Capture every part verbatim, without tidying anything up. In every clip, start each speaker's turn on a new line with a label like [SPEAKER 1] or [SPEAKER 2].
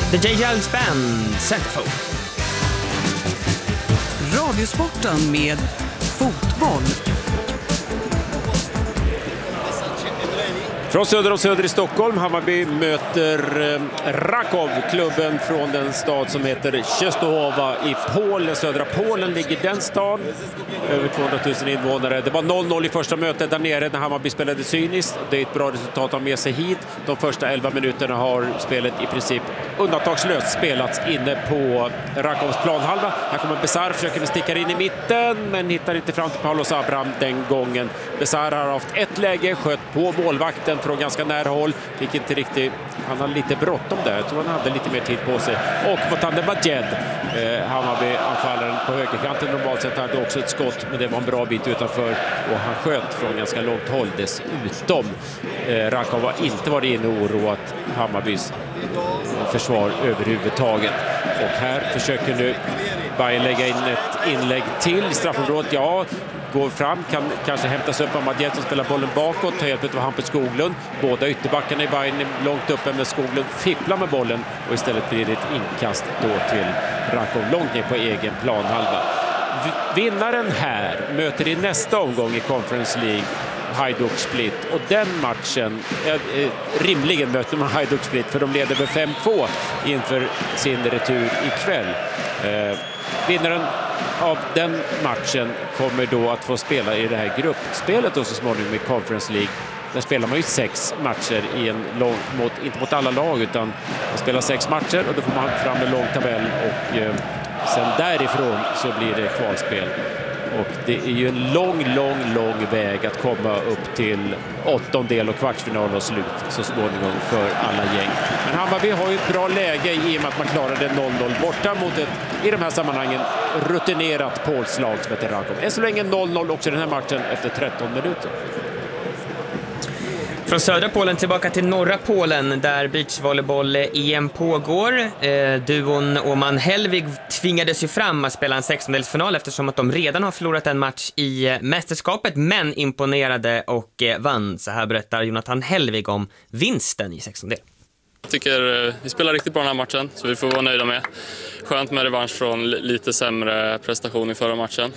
[SPEAKER 1] The J. Giles Band, Centerfold.
[SPEAKER 2] Radiosporten med fotboll.
[SPEAKER 3] Från söder och söder i Stockholm, Hammarby möter eh, Rakov, klubben från den stad som heter Częstochowa i Polen. Södra Polen ligger den stan, över tvåhundratusen invånare. Det var noll noll i första mötet där nere när Hammarby spelade cyniskt. Det är ett bra resultat att ha med sig hit. De första elva minuterna har spelet i princip undantagslöst spelats inne på Rakovs planhalva. Här kommer Besar, försöker sticka in i mitten men hittar inte fram till Paulos Abraham den gången. Besar har haft ett läge, sköt på målvakten från ganska nära håll, fick inte riktigt, han hade lite bråttom där, jag tror han hade lite mer tid på sig. Och Motande Majed, eh, Hammarby-anfallaren på högerkanten, normalt sett hade också ett skott, men det var en bra bit utanför och han sköt från ganska långt håll dessutom. Eh, Rakov har inte varit inne och oroat Hammarbys försvar överhuvudtaget. Och här försöker nu Bayern lägga in ett inlägg till i straffområdet. Ja, går fram, kan kanske hämtas upp av Madjed som spelar bollen bakåt, tar hjälp av Hampus Skoglund. Båda ytterbackarna i Bayern är långt uppe, med Skoglund fipplar med bollen och istället blir det ett inkast då till Rakov långt ner på egen planhalva. Vinnaren här möter i nästa omgång i Conference League Hajduk Split, och den matchen eh, rimligen möter man Hajduk Split för de leder med fem två inför sin retur ikväll. Eh, vinnaren av den matchen kommer då att få spela i det här gruppspelet och så småningom i Conference League. Där spelar man ju sex matcher i en lång, mot, inte mot alla lag, utan man spelar sex matcher och då får man fram en lång tabell och eh, sen därifrån så blir det kvalspel. Och det är ju en lång, lång, lång väg att komma upp till åttondel och kvartsfinal och slut så småningom för alla gäng. Men Hammarby har ju ett bra läge i och med att man klarade noll noll borta mot ett, i de här sammanhangen, rutinerat polslag som heter Rakov. Än så länge noll noll också den här matchen efter tretton minuter.
[SPEAKER 1] Från södra Polen tillbaka till norra Polen där beachvolleyboll-E M pågår. Eh, duon Åman Hellvig tvingades ju fram att spela en sextondelsfinal eftersom att de redan har förlorat en match i mästerskapet, men imponerade och eh, vann. Så här berättar Jonathan Hellvig om vinsten i sextondel.
[SPEAKER 4] Jag tycker eh, vi spelar riktigt bra den här matchen, så vi får vara nöjda med. Skönt med revansch från lite sämre prestation i förra matchen.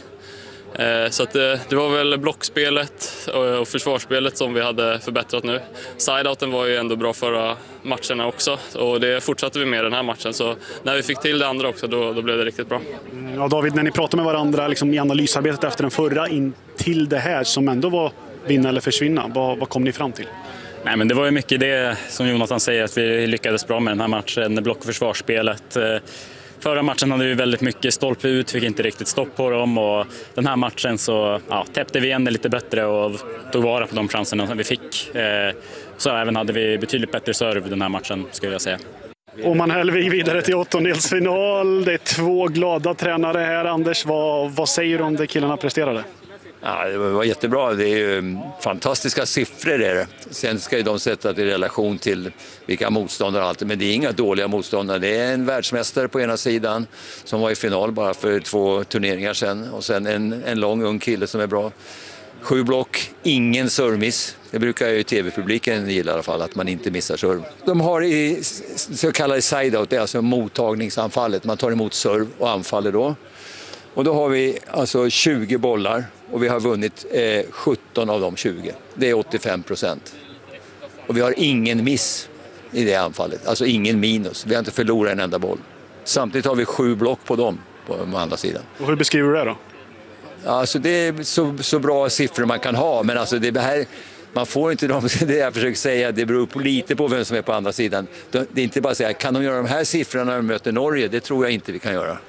[SPEAKER 4] Så att det, det var väl blockspelet och försvarsspelet som vi hade förbättrat nu. Sideouten var ju ändå bra förra matcherna också och det fortsatte vi med den här matchen. Så när vi fick till det andra också, då, då blev det riktigt bra.
[SPEAKER 5] Ja, David, när ni pratade med varandra liksom, i analysarbetet efter den förra in till det här som ändå var vinna eller försvinna, vad, vad kom ni fram till?
[SPEAKER 6] Nej, men det var ju mycket det som Jonathan säger, att vi lyckades bra med den här matchen, block- och försvarsspelet. Förra matchen hade vi väldigt mycket stolpe ut, fick inte riktigt stopp på dem, och den här matchen så ja, täppte vi igen det lite bättre och tog vara på de chanserna som vi fick. Så även hade vi betydligt bättre serve den här matchen, skulle jag säga.
[SPEAKER 5] Och man Hellvig vidare till åttondelsfinal. Det är två glada tränare här. Anders, vad, vad säger du om det killarna presterade?
[SPEAKER 7] Ja, det var jättebra. Det är ju fantastiska siffror är det. Sen ska ju de sätta det i relation till vilka motståndare och allt. Men det är inga dåliga motståndare. Det är en världsmästare på ena sidan som var i final bara för två turneringar sedan. Och sen en, en lång ung kille som är bra. Sju block, ingen servmiss. Det brukar ju tv-publiken gilla i alla fall, att man inte missar serve. De har i så kallade side-out, det är alltså mottagningsanfallet. Man tar emot serve och anfaller då. Och då har vi alltså tjugo bollar och vi har vunnit eh, sjutton av de tjugo. Det är åttiofem procent. Och vi har ingen miss i det anfallet, alltså ingen minus. Vi har inte förlorat en enda boll. Samtidigt har vi sju block på dem på den andra sidan.
[SPEAKER 5] Och hur beskriver du det då?
[SPEAKER 7] Alltså det är så, så bra siffror man kan ha, men alltså det här, man får inte de, det jag försöker säga, det beror på lite på vem som är på andra sidan. Det är inte bara att säga, kan de göra de här siffrorna när de möter Norge? Det tror jag inte vi kan göra.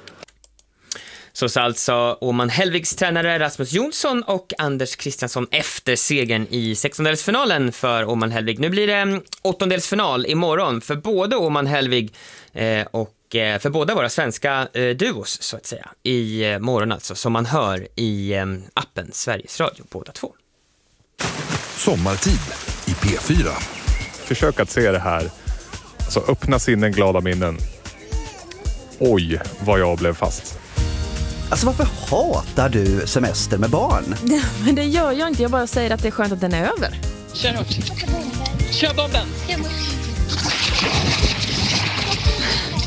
[SPEAKER 1] Så sa alltså Åman Hellvigs tränare Rasmus Jonsson och Anders Kristiansson efter segern i sextondelsfinalen för Åman Hellvig. Nu blir det åttondelsfinal imorgon för både Åman Hellvig eh, och eh, för båda våra svenska eh, duos så att säga. I eh, morgon alltså, som man hör i eh, appen Sveriges Radio, båda två.
[SPEAKER 8] Sommartid i P fyra.
[SPEAKER 9] Försök att se det här. Alltså öppna sinnen, glada minnen. Oj, vad jag blev fast.
[SPEAKER 10] Alltså varför hatar du semester med barn?
[SPEAKER 11] Ja, men det gör jag inte. Jag bara säger att det är skönt att den är över.
[SPEAKER 12] Kör hårt. Kör bomben.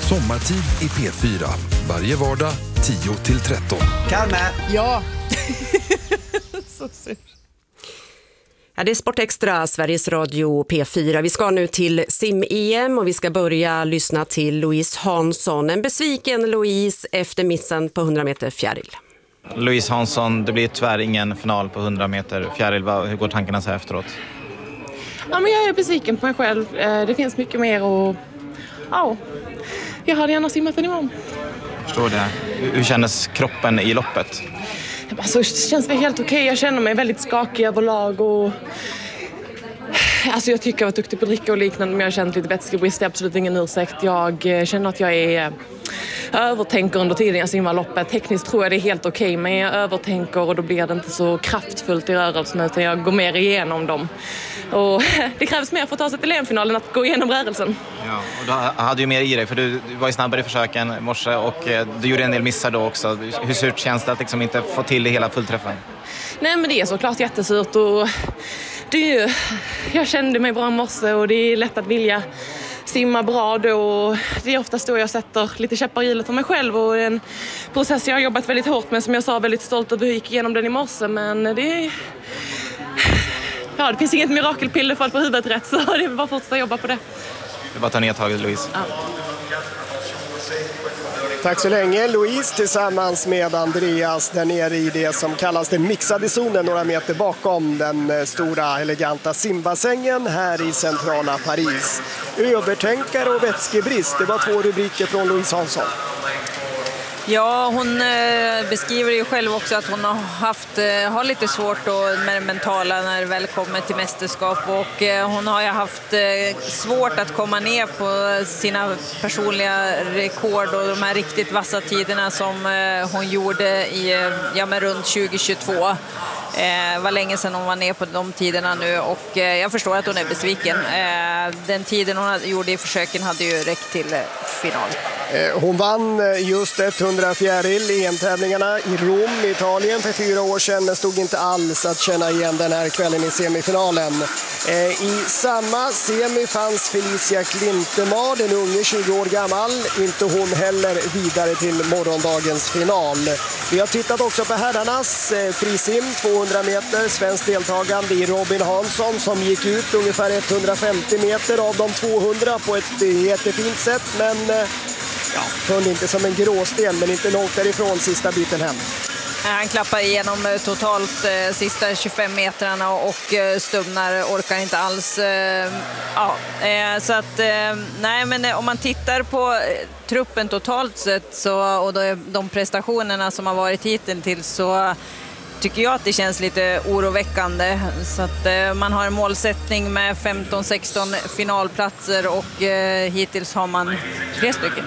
[SPEAKER 8] Sommartid i P fyra. Varje vardag tio till tretton.
[SPEAKER 10] Kalme!
[SPEAKER 11] Ja.
[SPEAKER 12] Så sur. Ja, det är Sport Extra, Sveriges Radio P fyra. Vi ska nu till sim-E M och vi ska börja lyssna till Louise Hansson. En besviken Louise efter missen på hundra meter fjäril.
[SPEAKER 13] Louise Hansson, det blir tyvärr ingen final på hundra meter fjäril. Hur går tankarna så här efteråt?
[SPEAKER 11] Ja, men jag är besviken på mig själv. Det finns mycket mer och ja, jag hade gärna simmat den imorgon.
[SPEAKER 13] Jag förstår det. Hur kändes kroppen i loppet?
[SPEAKER 11] Alltså, det känns väl helt okej. Jag känner mig väldigt skakig överlag och alltså, jag tycker jag var duktig på att dricka och liknande, men jag har känt lite vätskebrist. Det är absolut ingen ursäkt. Jag känner att jag är jag övertänker under tiden jag simmar loppet. Tekniskt tror jag det är helt okej, men jag övertänker och då blir det inte så kraftfullt i rörelsen utan jag går mer igenom dem. Och det krävs mer för att ta sig till E M-finalen att gå igenom rörelsen.
[SPEAKER 13] Ja, och du hade ju mer i dig för du, du var ju snabbare i försöken i morse och eh, du gjorde en del missar då också. Hur surt känns det att liksom inte få till det hela fullträffen?
[SPEAKER 11] Nej, men det är såklart jättesurt och det är ju, jag kände mig bra i morse och det är lätt att vilja simma bra då. Det är oftast då jag sätter lite käppar i hjulet för mig själv och en process jag har jobbat väldigt hårt med, som jag sa, väldigt stolt över hur jag gick igenom den i morse, men det är... Ja, det finns inget mirakelpiller för att få huvudet rätt, så det är bara att fortsätta jobba på det.
[SPEAKER 13] Det bara ta ner taget, Louise.
[SPEAKER 11] Ja.
[SPEAKER 14] Tack så länge, Louise, tillsammans med Andreas där nere i det som kallas den mixade zonen, några meter bakom den stora eleganta simbassängen här i centrala Paris. Övertänkare och vätskebrist, det var två rubriker från Louise Hansson.
[SPEAKER 15] Ja, hon eh, beskriver ju själv också att hon har haft eh, har lite svårt då med det mentala när det väl kommer till mästerskap och eh, hon har ju haft eh, svårt att komma ner på sina personliga rekord och de här riktigt vassa tiderna som eh, hon gjorde i ja, men runt tjugo tjugotvå. Det var länge sedan hon var ner på de tiderna nu och jag förstår att hon är besviken. Den tiden hon gjorde i försöken hade ju räckt till final.
[SPEAKER 14] Hon vann just hundra fjäril i E M-tävlingarna i Rom, Italien för fyra år sedan, men stod inte alls att känna igen den här kvällen i semifinalen. I samma semi fanns Felicia Klintemar, den unge tjugo år gammal, inte hon heller vidare till morgondagens final. Vi har tittat också på herrarnas frisim, tvåhundra meter, svensk deltagande i Robin Hansson som gick ut ungefär etthundrafemtio meter av de tvåhundra på ett jättefint sätt, men ja, föll inte som en gråsten, men inte långt därifrån sista biten hem.
[SPEAKER 15] Han klappar igenom totalt eh, sista tjugofem metrarna och eh, Stubnar orkar inte alls. Eh, ja, eh, så att eh, nej, men eh, om man tittar på eh, truppen totalt sett så, och då, de prestationerna som har varit hittills så tycker jag att det känns lite oroväckande. Så att eh, man har en målsättning med femton sexton finalplatser och eh, hittills har man tre stycken.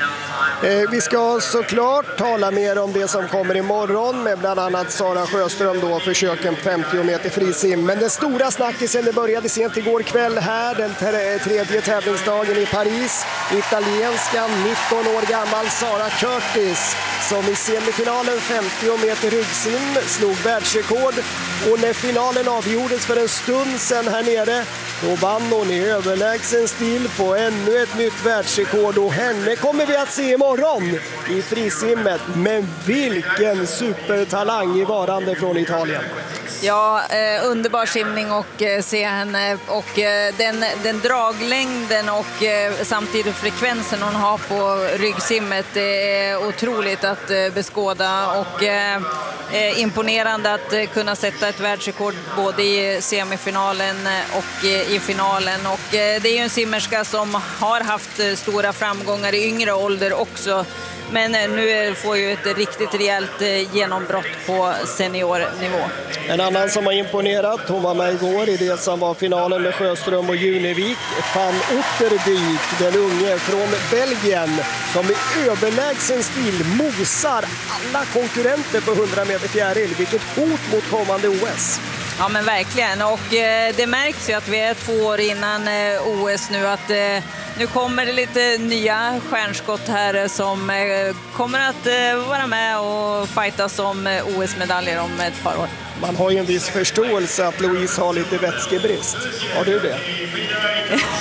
[SPEAKER 14] Eh, vi ska såklart tala mer om det som kommer imorgon med bland annat Sara Sjöström då, försöken femtio meter frisim. Men den stora snackisen, det började sent igår kväll här, den tredje tävlingsdagen i Paris. Italienskan, nitton år gammal Sara Curtis, som i semifinalen femtio meter ryggsim slog världsrekord. Och när finalen avgjordes för en stund sedan här nere, då vann hon i överlägsen stil på ännu ett nytt världsrekord. Och henne kommer vi att se imorgon i frisimmet. Men vilken supertalang i varande från Italien.
[SPEAKER 15] Ja, eh, underbar simning och eh, se henne och eh, den, den draglängden och eh, samtidigt frekvensen hon har på ryggsimmet, det är otroligt att eh, beskåda och eh, imponerande att eh, kunna sätta ett världsrekord både i semifinalen och eh, i finalen och eh, det är ju en simmerska som har haft eh, stora framgångar i yngre ålder också. Men nu får ju ett riktigt rejält genombrott på seniornivå.
[SPEAKER 14] En annan som har imponerat, hon var med igår i det som var finalen med Sjöström och Junevik. Van Otterdyk, den unge från Belgien, som i överlägsen stil mosar alla konkurrenter på hundra meter fjäril. Vilket hot mot kommande O S.
[SPEAKER 15] Ja, men verkligen. Och eh, det märks ju att vi är två år innan eh, O S nu att eh, nu kommer det lite nya stjärnskott här som eh, kommer att eh, vara med och fightas om eh, O S-medaljer om ett par år.
[SPEAKER 14] Man har ju en viss förståelse att Louise har lite vätskebrist. Har du det?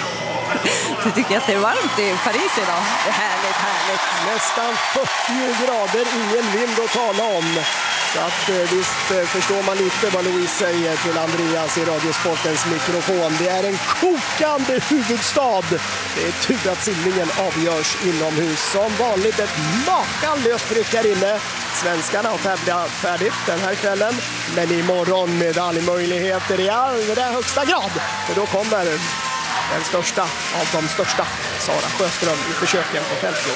[SPEAKER 15] Du tycker att det är varmt i Paris idag? Det är härligt, härligt.
[SPEAKER 14] Nästan fyrtio grader, ingen vind att tala om. Så att visst förstår man lite vad Louise säger till Andreas i Radiosportens mikrofon. Det är en kokande huvudstad. Det är tur att simningen avgörs inomhus. Som vanligt ett makalöst tryck här inne. Svenskarna har tävlat färdigt den här kvällen. Men imorgon medaljmöjligheter i allra högsta grad. För då kommer den största av de största, Sara Sjöström, i försöken på femtio.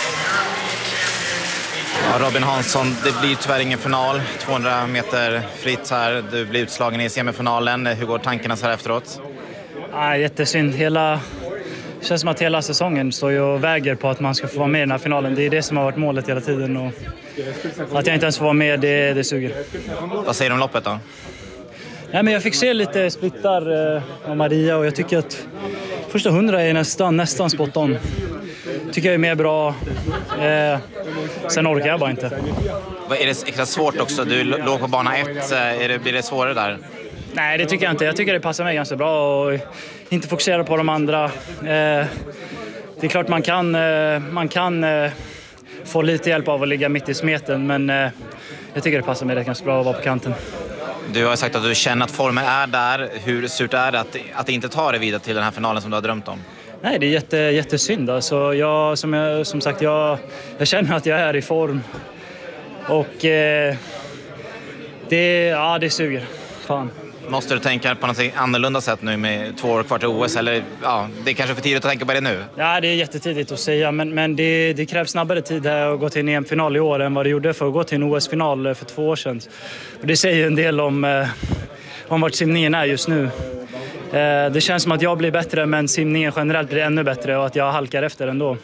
[SPEAKER 13] Ja, Robin Hansson, det blir tyvärr ingen final. tvåhundra meter fritt här. Du blir utslagen i semifinalen. Hur går tankarna så här efteråt?
[SPEAKER 16] Ja, jättesynd. Hela... Det känns som att hela säsongen står ju och väger på att man ska få vara med i den här finalen. Det är det som har varit målet hela tiden. Och att jag inte ens får vara med, det, det suger.
[SPEAKER 13] Vad säger du om loppet då?
[SPEAKER 16] Nej, men jag fick se lite splittar eh, av Maria och jag tycker att första hundra är nästan, nästan spot on. Tycker jag är mer bra. Eh, sen orkar jag bara inte.
[SPEAKER 13] Är det extra svårt också? Du låg på bana ett. Är det, blir det svårare där?
[SPEAKER 16] Nej, det tycker jag inte. Jag tycker det passar mig ganska bra och inte fokusera på de andra. Eh, det är klart man kan, eh, man kan eh, få lite hjälp av att ligga mitt i smeten, men eh, jag tycker det passar mig ganska bra att vara på kanten.
[SPEAKER 13] Du har sagt att du känner att formen är där. Hur surt är det att, att inte ta det vidare till den här finalen som du har drömt om?
[SPEAKER 16] Nej, det är jätte, jättesynd. Alltså, jag, som, jag, som sagt, jag, jag känner att jag är i form. Och eh, det, ja, det suger. Fan.
[SPEAKER 13] Måste du tänka på något annorlunda sätt nu med två år kvar till O S? Eller, ja, det är kanske för tidigt att tänka på det nu?
[SPEAKER 16] Ja, det är jättetidigt att säga. Men, men det, det krävs snabbare tid här att gå till en E M-final i år än vad det gjorde för att gå till en O S-final för två år sedan. Och det säger en del om, eh, om vart simningen är just nu. Eh, det känns som att jag blir bättre, men simningen generellt blir ännu bättre och att jag halkar efter ändå.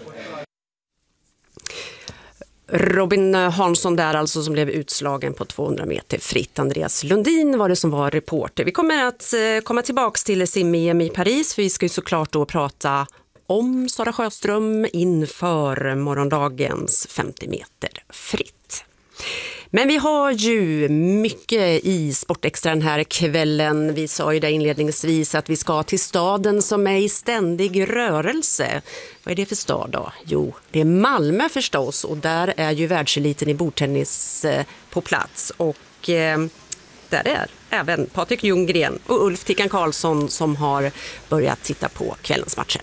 [SPEAKER 12] Robin Hansson där alltså, som blev utslagen på tvåhundra meter fritt. Andreas Lundin var det som var reporter. Vi kommer att komma tillbaks till sim-E M i Paris, för vi ska ju såklart då prata om Sara Sjöström inför morgondagens femtio meter fritt. Men vi har ju mycket i Sportextra den här kvällen. Vi sa ju det inledningsvis att vi ska till staden som är i ständig rörelse. Vad är det för stad då? Jo, det är Malmö förstås, och där är ju världseliten i bordtennis på plats. Och eh, där är även Patrik Ljunggren och Ulf Tickan Karlsson som har börjat titta på kvällens matcher.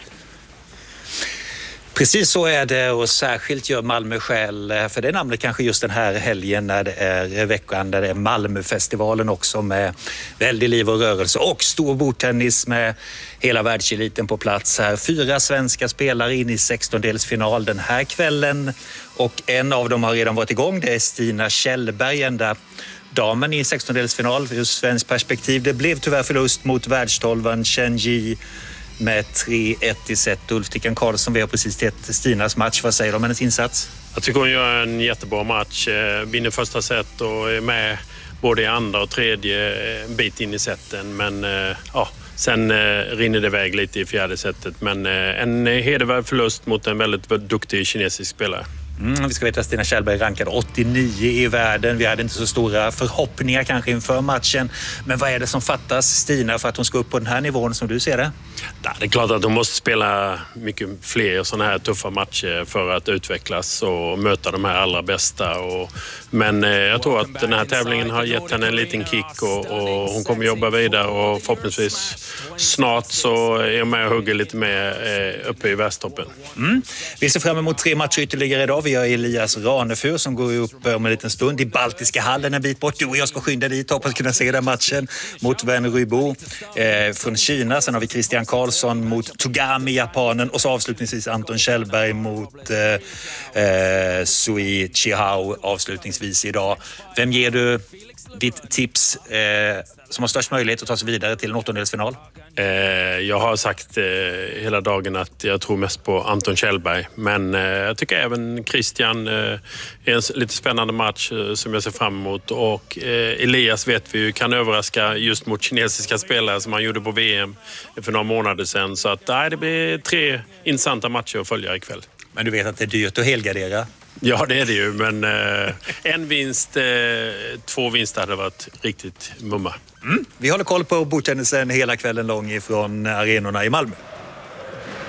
[SPEAKER 17] Precis så är det, och särskilt gör Malmö skäl för det namnet kanske just den här helgen när det är veckan där det är Malmöfestivalen också med väldigt liv och rörelse och stor bordtennis med hela världseliten på plats här. Fyra svenska spelare in i sextondelsfinal den här kvällen och en av dem har redan varit igång. Det är Stina Kjellberg, ända damen i sextondelsfinal ur svensk perspektiv. Det blev tyvärr förlust mot världstolvan Chen Yi med tre ett i set. Ulf Tickan Karlsson, vi har precis sett Stinas match. Vad säger du om hennes insats?
[SPEAKER 3] Jag tycker hon gör en jättebra match. Vinner första set och är med både i andra och tredje bit in i seten. Men ja, sen rinner det iväg lite i fjärde setet. Men en hedervärd förlust mot en väldigt duktig kinesisk spelare.
[SPEAKER 17] Mm, vi ska veta att Stina Kjellberg rankade åttionio i världen. Vi hade inte så stora förhoppningar kanske inför matchen. Men vad är det som fattas Stina för att hon ska upp på den här nivån som du ser det?
[SPEAKER 3] Ja, det är klart att hon måste spela mycket fler sådana här tuffa matcher för att utvecklas och möta de här allra bästa. Och, men eh, jag tror att den här tävlingen har gett henne en liten kick och, och hon kommer jobba vidare och förhoppningsvis snart så är hon med och hugger lite mer eh, uppe i världstoppen.
[SPEAKER 17] Mm. Vi ser fram emot tre matcher ytterligare idag. Vi har Elias Ranefur som går upp om en liten stund i Baltiska hallen en bit bort. Du och jag ska skynda dit, hoppas kunna se den matchen mot Wen Ruibo eh, från Kina. Sen har vi Christian Karlsson mot Togami, japanen, och så avslutningsvis Anton Kjellberg mot eh, eh, Sui Chihao avslutningsvis idag. Vem ger du ditt tips eh, som har störst möjlighet att ta sig vidare till en åttondelsfinal?
[SPEAKER 3] Eh, jag har sagt eh, hela dagen att jag tror mest på Anton Kjellberg, men eh, jag tycker även Christian eh, är en lite spännande match eh, som jag ser fram emot, och eh, Elias vet vi ju kan överraska just mot kinesiska spelare som han gjorde på V M för några månader sedan, så att nej, det blir tre intressanta matcher att följa ikväll.
[SPEAKER 17] Men du vet att det är dyrt att helgardera?
[SPEAKER 3] Ja, det är det ju, men eh, en vinst, eh, två vinster hade varit riktigt mumma.
[SPEAKER 17] Mm. Vi håller koll på bordtennisen hela kvällen lång ifrån arenorna i Malmö.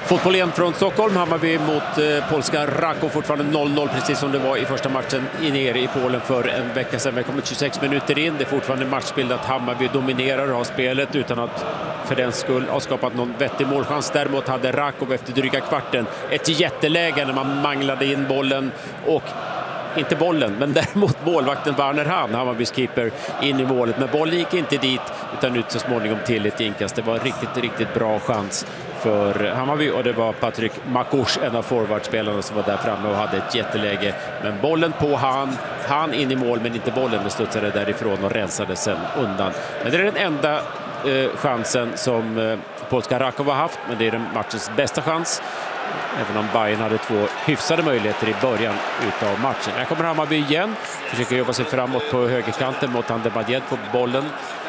[SPEAKER 3] Fotboll igen från Stockholm. Hammarby mot eh, polska Raków. Fortfarande noll noll, precis som det var i första matchen i nere i Polen för en vecka sedan. Vi har kommit tjugosex minuter in. Det är fortfarande matchbild att Hammarby dominerar och har spelet utan att för den skull ha skapat någon vettig målchans. Däremot hade Rakov efter dryga kvarten ett jätteläge när man manglade in bollen och inte bollen, men däremot målvakten Werner Hahn, Hammarbys keeper, in i målet. Men bollen gick inte dit utan ut så småningom till ett inkast. Det var en riktigt, riktigt bra chans för Hammarby och det var Patrik Makush, en av forwardspelarna, som var där framme och hade ett jätteläge. Men bollen på Hahn, Hahn in i mål, men inte bollen. Det studsade därifrån och rensade sen undan. Men det är den enda eh, chansen som eh, polska Rakov har haft, men det är den matchens bästa chans. Även om Bayern hade två hyfsade möjligheter i början utav matchen. Här kommer Hammarby igen. Försöker jobba sig framåt på högerkanten mot Andebadjet på bollen.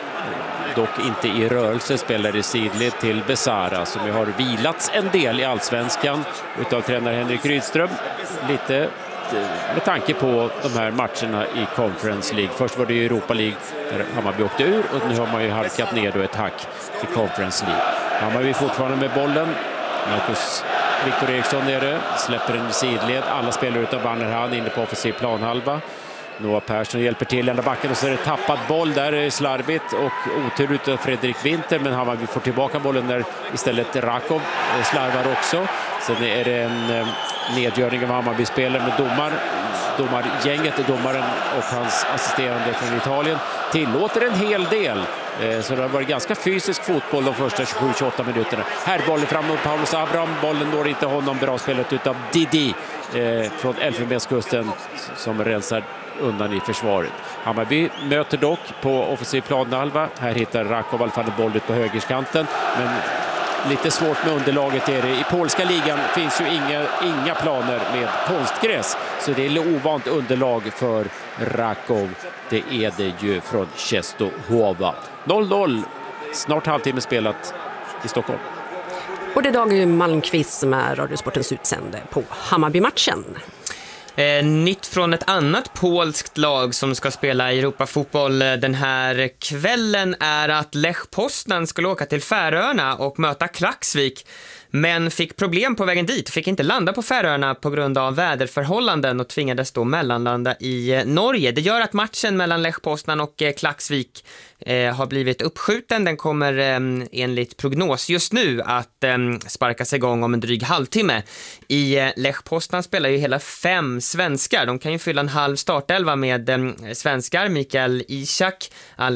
[SPEAKER 3] Dock inte i rörelse, spelar i sidled till Besara som ju har vilats en del i allsvenskan utav tränare Henrik Rydström. Lite med tanke på de här matcherna i Conference League. Först var det i Europa League där Hammarby åkte ur och nu har man ju halkat ner då ett hack till Conference League. Hammarby fortfarande med bollen. Marcus Viktor Eriksson nere, släpper en i sidled. Alla spelar utan Werner Hahn inne på offensiv planhalva. Noah Persson hjälper till ända backen och så är det tappad boll. Där är slarvigt och otur utav Fredrik Winter, men Hammarby får tillbaka bollen där istället Rakov slarvar också. Sen är det en nedgörning av Hammarby-spelare med domar. Domargänget, domaren och hans assisterande från Italien tillåter en hel del. Så det har varit ganska fysisk fotboll de första tjugosju till tjugoåtta minuterna. Här bollen fram mot Paulus Abraham. Bollen når inte honom. Bra spelet utav Didi eh, från Elfenbenskusten som rensar undan i försvaret. Hammarby möter dock på offensiv planhalva. Här hittar Rakov i alla fall en boll ut på högerskanten. Men lite svårt med underlaget är det. I polska ligan finns ju inga, inga planer med konstgräs. Så det är ovant underlag för Rakov. Det är det ju från Czestochowa. noll noll. Snart halvtimme spelat i Stockholm.
[SPEAKER 12] Och det är Dag Malmqvist som är Radiosportens utsände på Hammarby-matchen.
[SPEAKER 1] Eh, nytt från ett annat polskt lag som ska spela Europafotboll den här kvällen är att Lech Poznan skulle åka till Färöarna och möta Klaksvik, men fick problem på vägen dit, fick inte landa på Färöarna på grund av väderförhållanden och tvingades då mellanlanda i Norge. Det gör att matchen mellan Lech Poznan och Klaksvik eh, har blivit uppskjuten. Den kommer eh, enligt prognos just nu att eh, sparkas igång om en dryg halvtimme. I eh, Lech Poznan spelar ju hela fem svenskar. De kan ju fylla en halv startelva med eh, svenskar. Mikael Ishak,